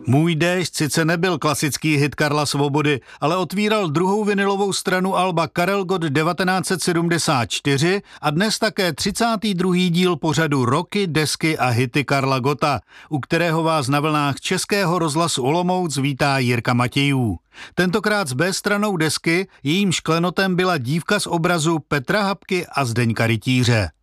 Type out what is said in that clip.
Můj déšť sice nebyl klasický hit Karla Svobody, ale otvíral druhou vinilovou stranu alba Karel Gott 1974 a dnes také 32. díl pořadu Roky, desky a hity Karla Gotta, u kterého vás na vlnách Českého rozhlasu Olomouc vítá Jirka Matějů. Tentokrát s B stranou desky, jejím klenotem byla dívka z obrazu Petra Hapky a Zdeňka Rytíře.